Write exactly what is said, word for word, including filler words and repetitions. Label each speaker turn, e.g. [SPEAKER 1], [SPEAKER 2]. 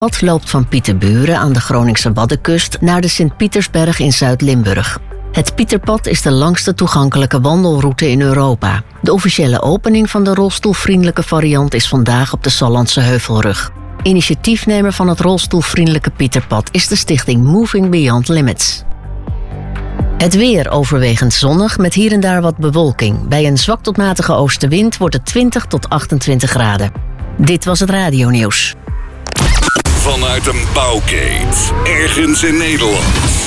[SPEAKER 1] Het loopt van Pieterburen aan de Groningse Waddenkust naar de Sint-Pietersberg in Zuid-Limburg. Het Pieterpad is de langste toegankelijke wandelroute in Europa. De officiële opening van de rolstoelvriendelijke variant is vandaag op de Sallandse Heuvelrug. Initiatiefnemer van het rolstoelvriendelijke Pieterpad is de stichting Moving Beyond Limits. Het weer overwegend zonnig met hier en daar wat bewolking. Bij een zwak tot matige oostenwind wordt het twintig tot achtentwintig graden. Dit was het radionieuws.
[SPEAKER 2] Vanuit een bouwkeet, ergens in Nederland.